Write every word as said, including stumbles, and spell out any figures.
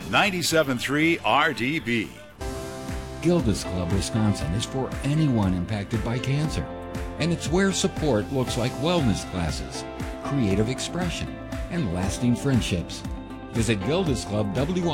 ninety-seven point three R D B. Gilda's Club Wisconsin is for anyone impacted by cancer, and it's where support looks like wellness classes, creative expression, and lasting friendships. Visit Gilda's Club W